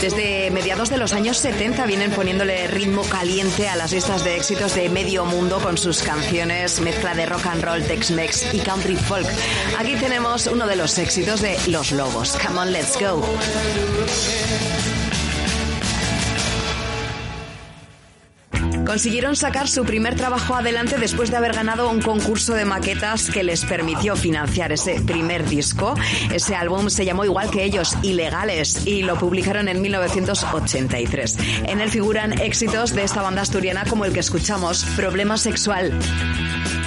Desde mediados de los años 70 vienen poniéndole ritmo caliente a las listas de éxitos de medio mundo con sus canciones, mezcla de rock and roll, Tex-Mex y country folk. Aquí tenemos uno de los éxitos de Los Lobos. Come on, let's go. Consiguieron sacar su primer trabajo adelante después de haber ganado un concurso de maquetas que les permitió financiar ese primer disco. Ese álbum se llamó igual que ellos, Ilegales, y lo publicaron en 1983. En él figuran éxitos de esta banda asturiana como el que escuchamos, Problema Sexual.